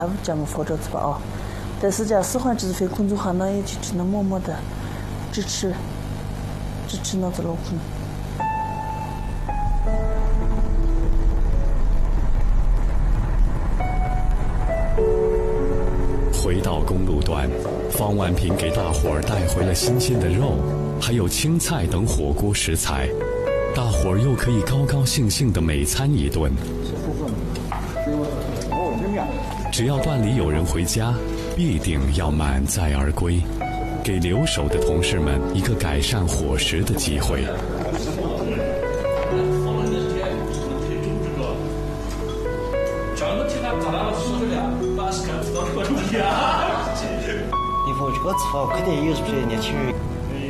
叫我们佛州吃吧啊！但是叫四环支费工作哈，那也就只能默默的支持那子老公。 回到公路段，方万平给大伙儿带回了新鲜的肉，还有青菜等火锅食材，大伙儿又可以高高兴兴的美餐一顿。只要段里有人回家，必定要满载而归，给留守的同事们一个改善伙食的机会。 以后这个吃法肯定有些年轻人。